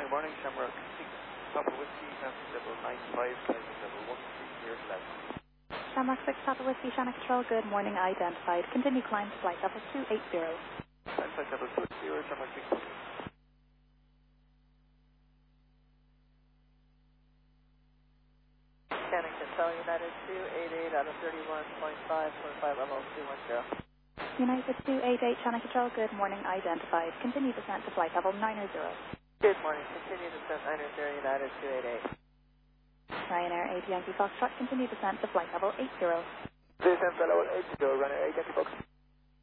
Good morning, Shamrock 6, Papa Whiskey, Nancy level 95, climbing level 13, clear to left. Shamrock 6, Papa Whiskey, Shanna Control, good morning, identified. Continue climb to flight level 280. Climb flight level 280, Shamrock 6. Scanning Control, United 288 out of 31.5, level 210. United 288, Shanna Control, good morning, identified. Continue descent to flight level 900. Good morning, continue descent 900, United 288. Ryanair 80 Yankee Foxtrot, continue descent to flight level 80. Descent level 80, runner 8 Yankee Fox.